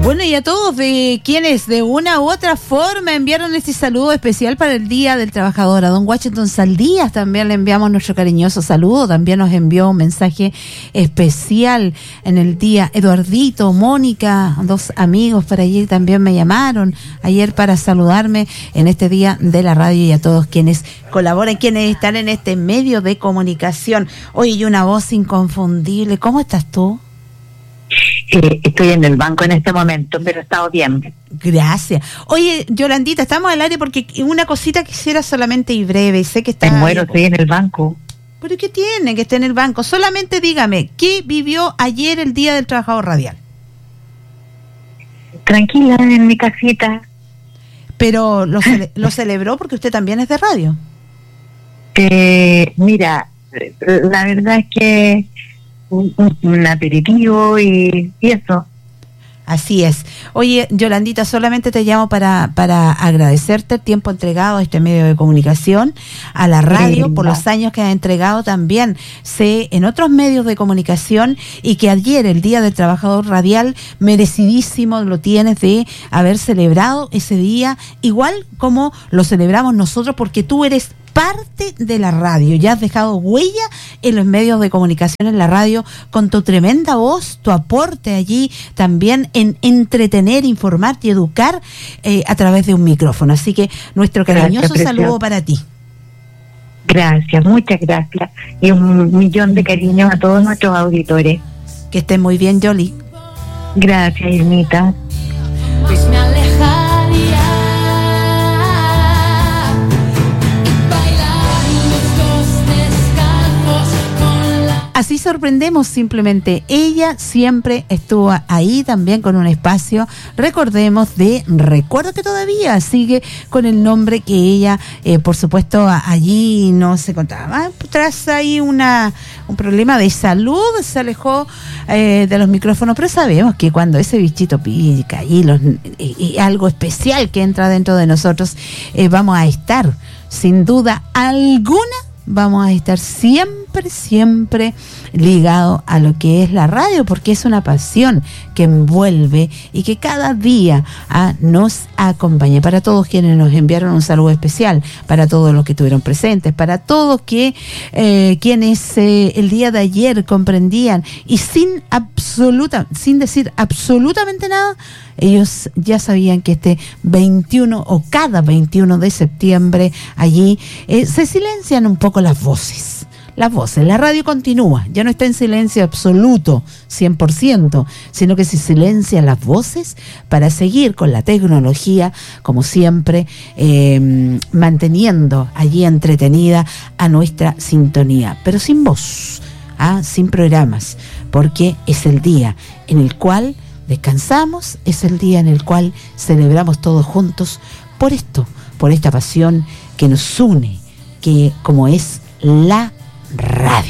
Bueno, y a todos de quienes de una u otra forma enviaron este saludo especial para el Día del Trabajador. A don Washington Saldías también le enviamos nuestro cariñoso saludo. También nos envió un mensaje especial en el día. Eduardito, Mónica, dos amigos por allí también me llamaron ayer para saludarme en este Día de la Radio, y a todos quienes colaboran, quienes están en este medio de comunicación. Oye, y una voz inconfundible. ¿Cómo estás tú? Estoy en el banco en este momento, pero he estado bien. Gracias. Oye, Yolandita, estamos al aire porque una cosita quisiera solamente y breve. Sé que está... Me muero, estoy en el banco. ¿Pero qué tiene que estar en el banco? Solamente dígame, ¿qué vivió ayer el Día del Trabajador Radial? Tranquila, en mi casita. Pero lo celebró porque usted también es de radio. Mira, la verdad es que un aperitivo y eso. Así es. Oye, Yolandita, solamente te llamo para agradecerte el tiempo entregado a este medio de comunicación, a la radio, por los años que has entregado también en otros medios de comunicación, y que ayer, el Día del Trabajador Radial, merecidísimo lo tienes de haber celebrado ese día, igual como lo celebramos nosotros, porque tú eres parte de la radio, ya has dejado huella en los medios de comunicación, en la radio, con tu tremenda voz, tu aporte allí también en entretener, informar y educar a través de un micrófono. Así que nuestro cariñoso saludo para ti. Gracias, muchas gracias, y 1.000.000 de cariños a todos nuestros auditores. Que estén muy bien, Yoli. Gracias, Irmita. Pues me alejaría. Así sorprendemos simplemente. Ella siempre estuvo ahí también con un espacio, recordemos, recuerdo que todavía sigue con el nombre que ella, por supuesto, allí no se contaba. Tras ahí un problema de salud, se alejó de los micrófonos, pero sabemos que cuando ese bichito pica y algo especial que entra dentro de nosotros, vamos a estar, sin duda alguna, vamos a estar siempre ligado a lo que es la radio, porque es una pasión que envuelve y que cada día nos acompaña. Para todos quienes nos enviaron un saludo especial, para todos los que estuvieron presentes, para todos quienes el día de ayer comprendían y sin decir absolutamente nada, ellos ya sabían que este 21 o cada 21 de septiembre allí se silencian un poco las voces. La radio continúa, ya no está en silencio absoluto, 100%, sino que se silencian las voces para seguir con la tecnología, como siempre, manteniendo allí entretenida a nuestra sintonía, pero sin voz, sin programas, porque es el día en el cual descansamos, es el día en el cual celebramos todos juntos por esta pasión que nos une, que como es la radio.